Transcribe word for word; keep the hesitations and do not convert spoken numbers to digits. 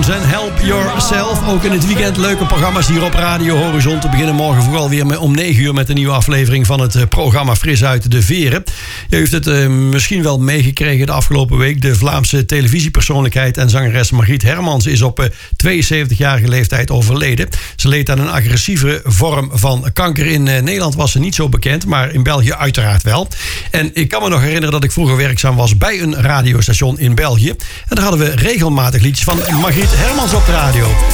Stones en Help Yourself. Ook in het weekend leuke programma's hier op Radio Horizon. Te beginnen morgen vooral weer om negen uur met een nieuwe aflevering van het programma Fris uit de Veren. Je heeft het uh, misschien wel meegekregen de afgelopen week. De Vlaamse televisiepersoonlijkheid en zangeres Margriet Hermans is op uh, tweeënzeventigjarige leeftijd overleden. Ze leed aan een agressieve vorm van kanker. In uh, Nederland was ze niet zo bekend, maar in België uiteraard wel. En ik kan me nog herinneren dat ik vroeger werkzaam was bij een radiostation in België. En daar hadden we regelmatig liedjes van Margriet Hermans op de radio.